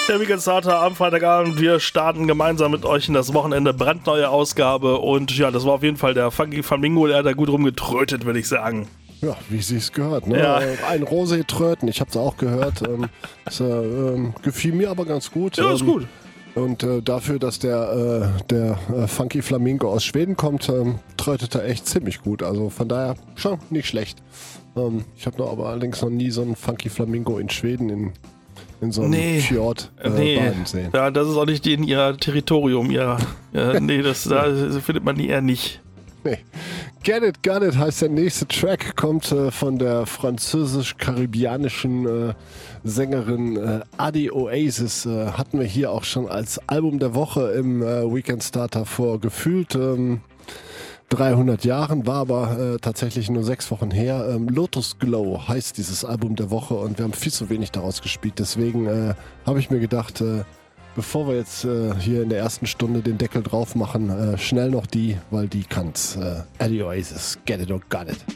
Der Weekend Starter am Freitagabend. Wir starten gemeinsam mit euch in das Wochenende. Brandneue Ausgabe. Und ja, das war auf jeden Fall der Funky Flamingo. Der hat da gut rumgetrötet, würde ich sagen. Ja, wie sie es gehört. Ne? Ja. Ein Rosé-Tröten, ich habe es auch gehört. Das gefiel mir aber ganz gut. Ja, ist gut. Und dafür, dass der Funky Flamingo aus Schweden kommt, trötet er echt ziemlich gut. Also von daher schon nicht schlecht. Ich habe aber allerdings noch nie so einen Funky Flamingo in Schweden in so einem Fjord baden sehen. Ja, das ist auch nicht in ihr Territorium. Da findet man die eher nicht. Nee. Get It, Got It heißt der nächste Track, kommt von der französisch-karibianischen Sängerin Adi Oasis. Hatten wir hier auch schon als Album der Woche im Weekend Starter vor gefühlt 300 Jahren, war aber tatsächlich nur 6 Wochen her. Lotus Glow heißt dieses Album der Woche und wir haben viel zu wenig daraus gespielt. Deswegen habe ich mir gedacht, bevor wir jetzt hier in der ersten Stunde den Deckel drauf machen, schnell noch die, weil die kann's. Adi Oasis, Get It or Got It.